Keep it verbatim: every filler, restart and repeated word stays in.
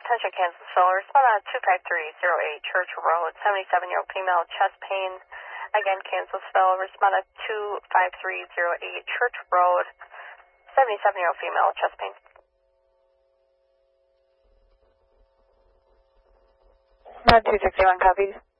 Attention Kansasville, respond on two five three zero eight Church Road, seventy-seven-year-old female, chest pain. Again, Kansasville, respond on two five three zero eight Church Road, seventy-seven-year-old female, chest pain. Mod two sixty-one copies.